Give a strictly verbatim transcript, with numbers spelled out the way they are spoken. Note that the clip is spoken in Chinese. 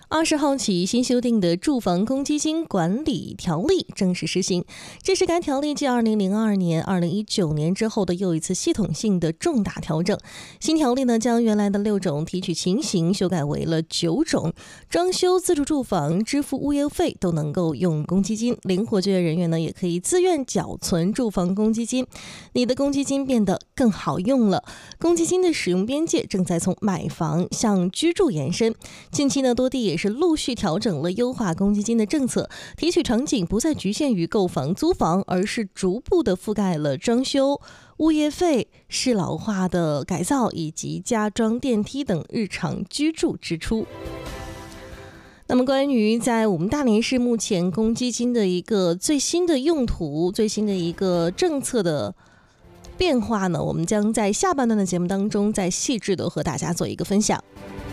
二十号起，新修订的住房公积金管理条例正式施行。这是该条例继二零零二年、二零一九年之后的又一次系统性的重大调整。新条例呢，将原来的六种提取情形修改为了九种。装修自住住房支付物业费都能够用公积金，灵活就业人员呢也可以自愿缴存住房公积金。你的公积金变得更好用了。公积金的使用边界正在从买房向居住延伸。近期呢，多地也是陆续调整了优化公积金的政策，提取场景不再局限于购房租房，而是逐步的覆盖了装修、物业费、适老化的改造以及加装电梯等日常居住支出。那么关于在我们大连市目前公积金的一个最新的用途、最新的一个政策的变化呢，我们将在下半段的节目当中再细致的和大家做一个分享。